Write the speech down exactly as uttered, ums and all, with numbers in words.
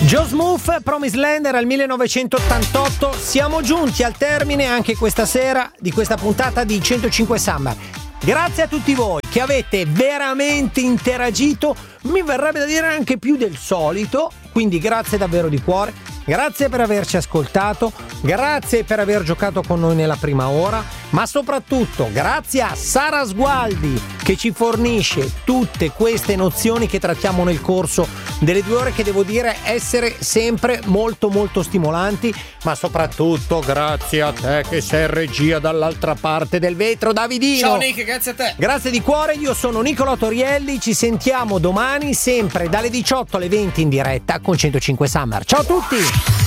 Joe Smooth, Promised Land era il millenovecentottantotto. Siamo giunti al termine anche questa sera di questa puntata di centocinque Summer. Grazie a tutti voi che avete veramente interagito, mi verrebbe da dire anche più del solito, quindi grazie davvero di cuore, grazie per averci ascoltato, grazie per aver giocato con noi nella prima ora, ma soprattutto grazie a Sara Sgualdi che ci fornisce tutte queste nozioni che trattiamo nel corso delle due ore, che devo dire essere sempre molto molto stimolanti, ma soprattutto grazie a te che sei in regia dall'altra parte del vetro, Davidino. Ciao Nick, grazie a te. Grazie di cuore, io sono Nicola Torielli, ci sentiamo domani sempre dalle diciotto alle venti in diretta con centocinque Summer. Ciao a tutti!